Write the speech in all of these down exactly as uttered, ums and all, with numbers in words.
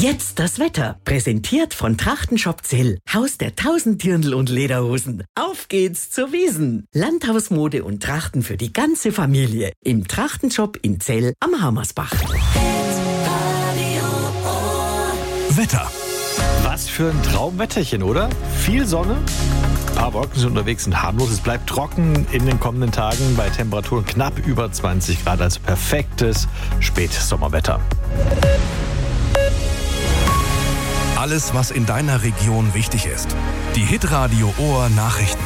Jetzt das Wetter. Präsentiert von Trachtenshop Zell. Haus der tausend Dirndl und Lederhosen. Auf geht's zur Wiesn. Landhausmode und Trachten für die ganze Familie. Im Trachtenshop in Zell am Hammersbach. Wetter. Was für ein Traumwetterchen, oder? Viel Sonne, ein paar Wolken sind unterwegs, sind harmlos. Es bleibt trocken in den kommenden Tagen bei Temperaturen knapp über zwanzig Grad. Also perfektes Spätsommerwetter. Alles, was in deiner Region wichtig ist. Die Hitradio Ohr Nachrichten.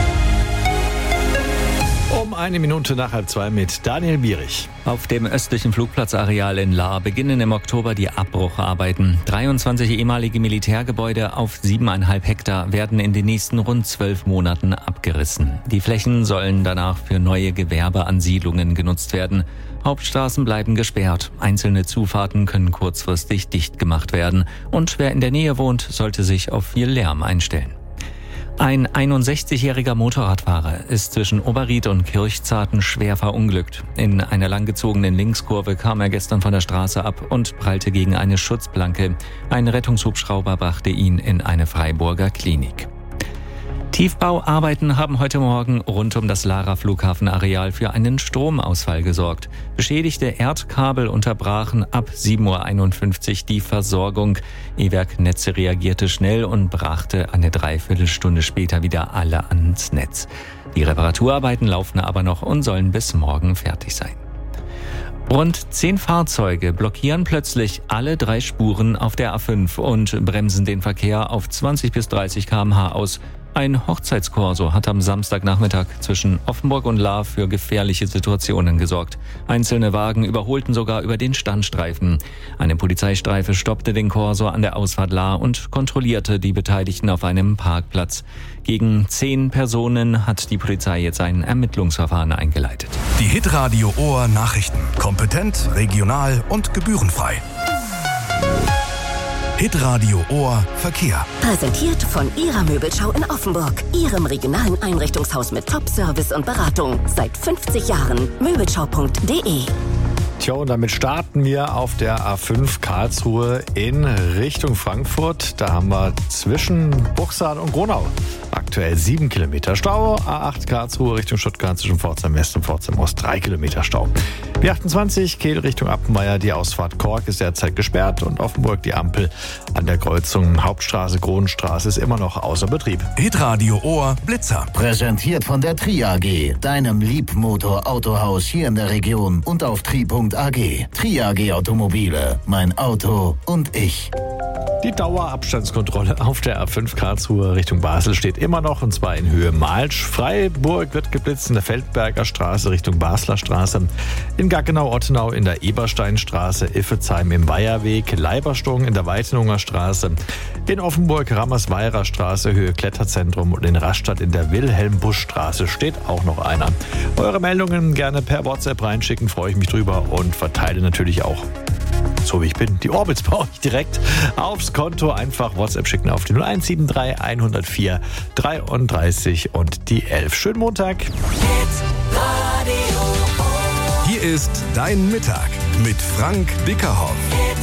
Um eine Minute nach halb zwei mit Daniel Bierich. Auf dem östlichen Flugplatzareal in Lahr beginnen im Oktober die Abbrucharbeiten. dreiundzwanzig ehemalige Militärgebäude auf siebeneinhalb Hektar werden in den nächsten rund zwölf Monaten abgerissen. Die Flächen sollen danach für neue Gewerbeansiedlungen genutzt werden. Hauptstraßen bleiben gesperrt. Einzelne Zufahrten können kurzfristig dicht gemacht werden. Und wer in der Nähe wohnt, sollte sich auf viel Lärm einstellen. Ein einundsechzigjähriger Motorradfahrer ist zwischen Oberried und Kirchzarten schwer verunglückt. In einer langgezogenen Linkskurve kam er gestern von der Straße ab und prallte gegen eine Schutzplanke. Ein Rettungshubschrauber brachte ihn in eine Freiburger Klinik. Tiefbauarbeiten haben heute Morgen rund um das Lahrer Flughafenareal für einen Stromausfall gesorgt. Beschädigte Erdkabel unterbrachen ab sieben Uhr einundfünfzig die Versorgung. E-Werk Netze reagierte schnell und brachte eine Dreiviertelstunde später wieder alle ans Netz. Die Reparaturarbeiten laufen aber noch und sollen bis morgen fertig sein. Rund zehn Fahrzeuge blockieren plötzlich alle drei Spuren auf der A fünf und bremsen den Verkehr auf zwanzig bis dreißig Kilometer pro Stunde aus. Ein Hochzeitskorso hat am Samstagnachmittag zwischen Offenburg und Lahr für gefährliche Situationen gesorgt. Einzelne Wagen überholten sogar über den Standstreifen. Eine Polizeistreife stoppte den Korso an der Ausfahrt Lahr und kontrollierte die Beteiligten auf einem Parkplatz. Gegen zehn Personen hat die Polizei jetzt ein Ermittlungsverfahren eingeleitet. Die Hitradio Ohr Nachrichten. Kompetent, regional und gebührenfrei. Hitradio Ohr Verkehr. Präsentiert von Ihrer Möbelschau in Offenburg. Ihrem regionalen Einrichtungshaus mit Top-Service und Beratung. Seit fünfzig Jahren. Möbelschau punkt de. Tja, und damit starten wir auf der A fünf Karlsruhe in Richtung Frankfurt. Da haben wir zwischen Buchsal und Gronau aktuell sieben Kilometer Stau. A acht Karlsruhe Richtung Stuttgart zwischen Pforzheim West und Pforzheim Ost drei Kilometer Stau. B achtundzwanzig Kehl Richtung Appenweier. Die Ausfahrt Kork ist derzeit gesperrt und Offenburg die Ampel an der Kreuzung Hauptstraße Kronenstraße ist immer noch außer Betrieb. Hitradio Ohr Blitzer. Präsentiert von der Tri A G, deinem Liebmotor-Autohaus hier in der Region und auf tri punkt a g. Tri A G Automobile, mein Auto und ich. Die Dauerabstandskontrolle auf der A fünf Karlsruhe Richtung Basel steht immer noch, und zwar in Höhe Malsch. Freiburg wird geblitzt in der Feldberger Straße Richtung Basler Straße. In Gaggenau-Ottenau in der Ebersteinstraße, Iffezheim im Weiherweg, Leiberstung in der Weitenunger Straße. In Offenburg Rammersweirer Straße, Höhe Kletterzentrum, und in Rastatt in der Wilhelm-Busch-Straße steht auch noch einer. Eure Meldungen gerne per WhatsApp reinschicken, freue ich mich drüber, und verteile natürlich auch, so wie ich bin, die Orbits bei euch direkt aufs Konto. Einfach WhatsApp schicken auf die null eins sieben drei hundertvier dreiunddreißig und die elf. Schönen Montag. Hier ist Dein Mittag mit Frank Bickerhoff.